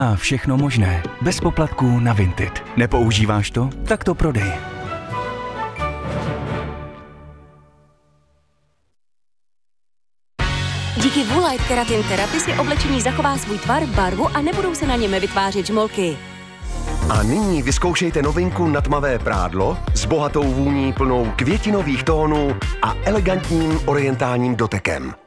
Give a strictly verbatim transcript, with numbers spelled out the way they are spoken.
A všechno možné. Bez poplatků na Vinted. Nepoužíváš to? Tak to prodej. Díky Woolite Keratin Therapy si oblečení zachová svůj tvar, barvu a nebudou se na něm vytvářet žmolky. A nyní vyzkoušejte novinku na tmavé prádlo s bohatou vůní plnou květinových tónů a elegantním orientálním dotekem.